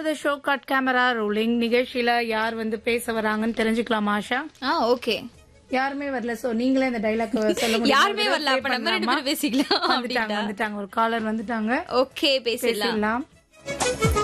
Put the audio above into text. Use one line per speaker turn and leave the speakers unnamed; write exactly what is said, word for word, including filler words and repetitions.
For the show cut camera rolling நிகழ்ச்சியில யார் வந்து பேச வராங்கன்னு தெரிஞ்சுக்கலாமா ஆஷா?
ஆ ஓகே.
யாருமே வரல. சோ நீங்களே இந்த டைலாக் சொல்ல முடியும்.
யாருமே வரல. அப்ப நம்ம ரெண்டு பேரும் பேசிக்கலாம்.
வந்துட்டாங்க வந்துட்டாங்க ஒரு காலர் வந்துட்டாங்க.
ஓகே பேசலாம்.